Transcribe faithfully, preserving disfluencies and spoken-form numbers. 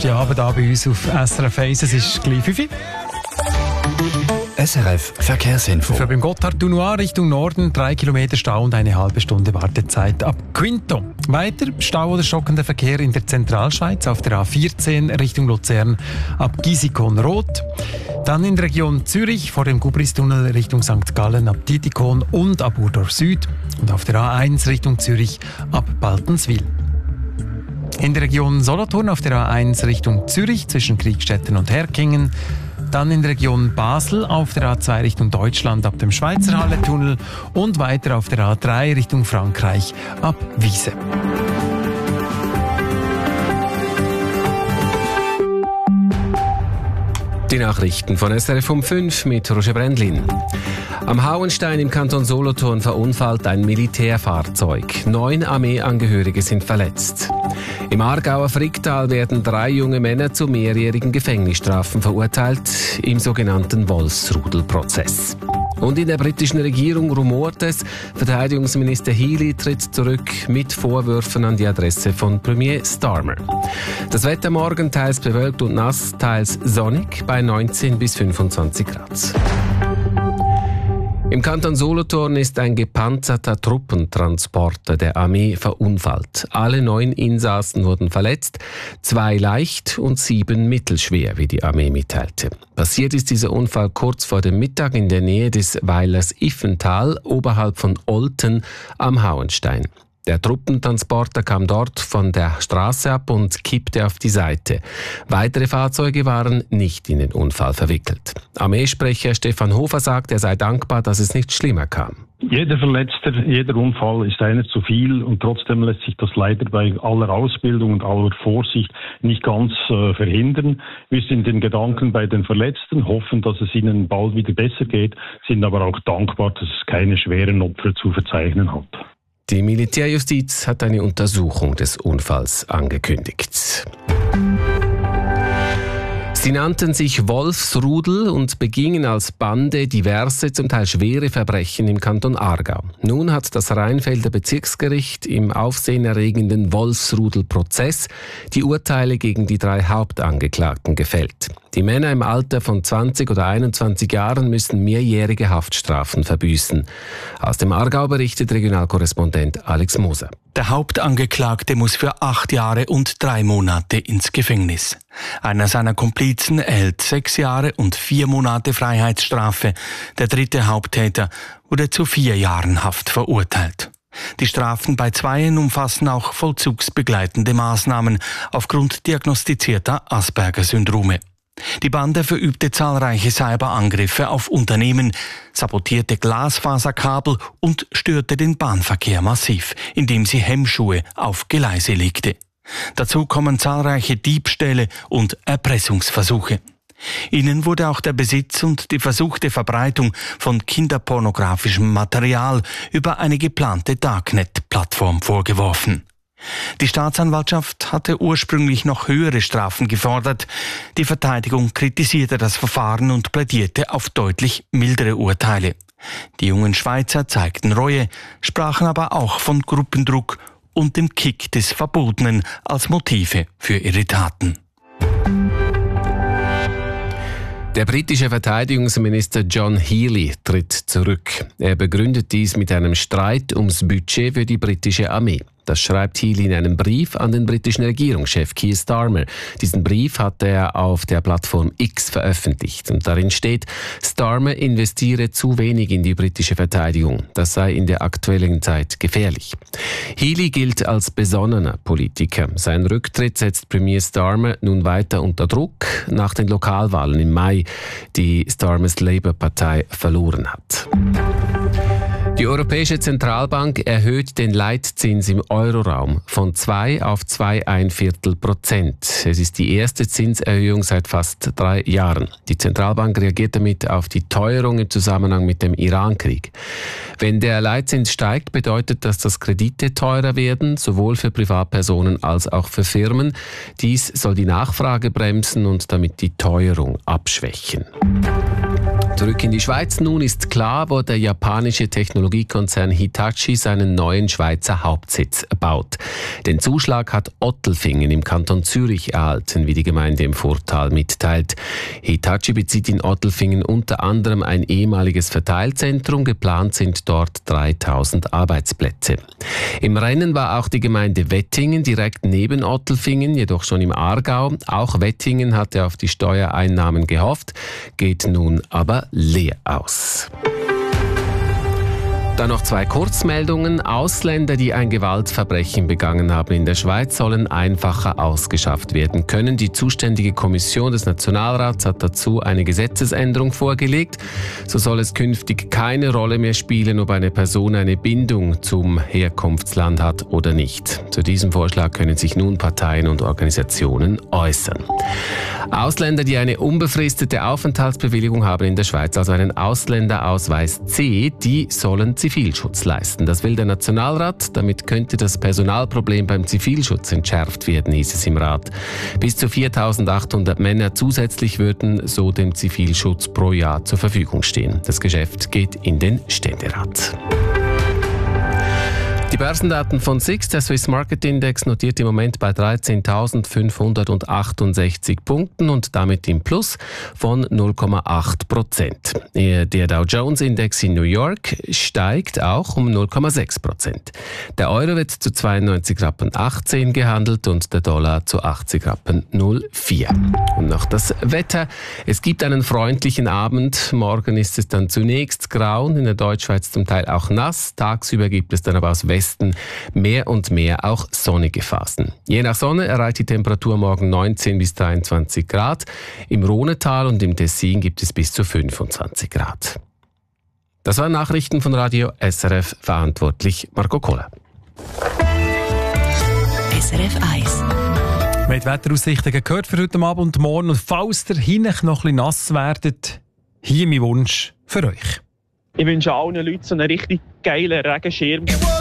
guten Abend da bei uns auf S R F eins. Es ist gleich fünf Uhr. S R F Verkehrsinfo. Für beim Gotthard-Dunois Richtung Norden drei Kilometer Stau und eine halbe Stunde Wartezeit ab Quinto. Weiter Stau oder stockender Verkehr in der Zentralschweiz auf der A vierzehn Richtung Luzern ab Gisikon-Rot. Dann in der Region Zürich vor dem Gubristunnel Richtung Sankt Gallen ab Dietikon und ab Urdorf Süd. Und auf der A eins Richtung Zürich ab Baltenswil. In der Region Solothurn auf der A eins Richtung Zürich zwischen Kriegstetten und Herkingen. Dann in der Region Basel auf der A zwei Richtung Deutschland ab dem Schweizer Halletunnel und weiter auf der A drei Richtung Frankreich ab Wiese. Die Nachrichten von S R F um fünf mit Roger Brändlin. Am Hauenstein im Kanton Solothurn verunfallt ein Militärfahrzeug. Neun Armeeangehörige sind verletzt. Im Aargauer Fricktal werden drei junge Männer zu mehrjährigen Gefängnisstrafen verurteilt im sogenannten Wolfsrudel-Prozess. Und in der britischen Regierung rumort es, Verteidigungsminister Healey tritt zurück mit Vorwürfen an die Adresse von Premier Starmer. Das Wetter morgen teils bewölkt und nass, teils sonnig bei neunzehn bis fünfundzwanzig Grad. Im Kanton Solothurn ist ein gepanzerter Truppentransporter der Armee verunfallt. Alle neun Insassen wurden verletzt, zwei leicht und sieben mittelschwer, wie die Armee mitteilte. Passiert ist dieser Unfall kurz vor dem Mittag in der Nähe des Weilers Iffental, oberhalb von Olten am Hauenstein. Der Truppentransporter kam dort von der Straße ab und kippte auf die Seite. Weitere Fahrzeuge waren nicht in den Unfall verwickelt. Armeesprecher Stefan Hofer sagt, er sei dankbar, dass es nicht schlimmer kam. Jeder Verletzter, jeder Unfall ist einer zu viel und trotzdem lässt sich das leider bei aller Ausbildung und aller Vorsicht nicht ganz äh, verhindern. Wir sind in Gedanken bei den Verletzten, hoffen, dass es ihnen bald wieder besser geht, sind aber auch dankbar, dass es keine schweren Opfer zu verzeichnen hat. Die Militärjustiz hat eine Untersuchung des Unfalls angekündigt. Sie nannten sich Wolfsrudel und begingen als Bande diverse, zum Teil schwere Verbrechen im Kanton Aargau. Nun hat das Rheinfelder Bezirksgericht im aufsehenerregenden Wolfsrudel-Prozess die Urteile gegen die drei Hauptangeklagten gefällt. Die Männer im Alter von zwanzig oder einundzwanzig Jahren müssen mehrjährige Haftstrafen verbüßen. Aus dem Aargau berichtet Regionalkorrespondent Alex Moser. Der Hauptangeklagte muss für acht Jahre und drei Monate ins Gefängnis. Einer seiner Komplizen erhält sechs Jahre und vier Monate Freiheitsstrafe. Der dritte Haupttäter wurde zu vier Jahren Haft verurteilt. Die Strafen bei Zweien umfassen auch vollzugsbegleitende Maßnahmen aufgrund diagnostizierter Asperger-Syndrome. Die Bande verübte zahlreiche Cyberangriffe auf Unternehmen, sabotierte Glasfaserkabel und störte den Bahnverkehr massiv, indem sie Hemmschuhe auf Gleise legte. Dazu kommen zahlreiche Diebstähle und Erpressungsversuche. Ihnen wurde auch der Besitz und die versuchte Verbreitung von kinderpornografischem Material über eine geplante Darknet-Plattform vorgeworfen. Die Staatsanwaltschaft hatte ursprünglich noch höhere Strafen gefordert. Die Verteidigung kritisierte das Verfahren und plädierte auf deutlich mildere Urteile. Die jungen Schweizer zeigten Reue, sprachen aber auch von Gruppendruck und dem Kick des Verbotenen als Motive für ihre Taten. Der britische Verteidigungsminister John Healey tritt zurück. Er begründet dies mit einem Streit ums Budget für die britische Armee. Das schreibt Healey in einem Brief an den britischen Regierungschef Keir Starmer. Diesen Brief hat er auf der Plattform X veröffentlicht. Und darin steht, Starmer investiere zu wenig in die britische Verteidigung. Das sei in der aktuellen Zeit gefährlich. Healey gilt als besonnener Politiker. Sein Rücktritt setzt Premier Starmer nun weiter unter Druck nach den Lokalwahlen im Mai, die Starmers Labour-Partei verloren hat. Die Europäische Zentralbank erhöht den Leitzins im Euroraum von zwei auf zwei Komma ein Viertel Prozent. Es ist die erste Zinserhöhung seit fast drei Jahren. Die Zentralbank reagiert damit auf die Teuerung im Zusammenhang mit dem Iran-Krieg. Wenn der Leitzins steigt, bedeutet das, dass Kredite teurer werden, sowohl für Privatpersonen als auch für Firmen. Dies soll die Nachfrage bremsen und damit die Teuerung abschwächen. Zurück in die Schweiz. Nun ist klar, wo der japanische Technologiekonzern Hitachi seinen neuen Schweizer Hauptsitz baut. Den Zuschlag hat Ottelfingen im Kanton Zürich erhalten, wie die Gemeinde im Vortal mitteilt. Hitachi bezieht in Ottelfingen unter anderem ein ehemaliges Verteilzentrum. Geplant sind dort dreitausend Arbeitsplätze. Im Rennen war auch die Gemeinde Wettingen direkt neben Ottelfingen, jedoch schon im Aargau. Auch Wettingen hatte auf die Steuereinnahmen gehofft, geht nun aber leer aus. Dann noch zwei Kurzmeldungen. Ausländer, die ein Gewaltverbrechen begangen haben in der Schweiz, sollen einfacher ausgeschafft werden können. Die zuständige Kommission des Nationalrats hat dazu eine Gesetzesänderung vorgelegt. So soll es künftig keine Rolle mehr spielen, ob eine Person eine Bindung zum Herkunftsland hat oder nicht. Zu diesem Vorschlag können sich nun Parteien und Organisationen äußern. Ausländer, die eine unbefristete Aufenthaltsbewilligung haben in der Schweiz, also einen Ausländerausweis C, die sollen Zivilschutz leisten. Das will der Nationalrat. Damit könnte das Personalproblem beim Zivilschutz entschärft werden, hieß es im Rat. Bis zu viertausendachthundert Männer zusätzlich würden so dem Zivilschutz pro Jahr zur Verfügung stehen. Das Geschäft geht in den Ständerat. Die Börsendaten von S I X, der Swiss Market Index, notiert im Moment bei dreizehntausendfünfhundertachtundsechzig Punkten und damit im Plus von null Komma acht Prozent. Der Dow Jones Index in New York steigt auch um null Komma sechs Prozent. Der Euro wird zu zweiundneunzig Rappen achtzehn gehandelt und der Dollar zu achtzig Rappen null Komma vier. Und noch das Wetter. Es gibt einen freundlichen Abend. Morgen ist es dann zunächst grau, in der Deutschschweiz zum Teil auch nass. Tagsüber gibt es dann aber aus Westen mehr und mehr auch sonnige Phasen. Je nach Sonne erreicht die Temperatur morgen neunzehn bis dreiundzwanzig Grad. Im Rhonetal und im Tessin gibt es bis zu fünfundzwanzig Grad. Das waren Nachrichten von Radio S R F, verantwortlich Marco Kohler. S R F eins. Wir haben die Wetteraussichten gehört für heute Abend und morgen. Und falls ihr hinten noch ein bisschen nass werdet, hier mein Wunsch für euch. Ich wünsche allen Leuten so einen richtig geilen Regenschirm.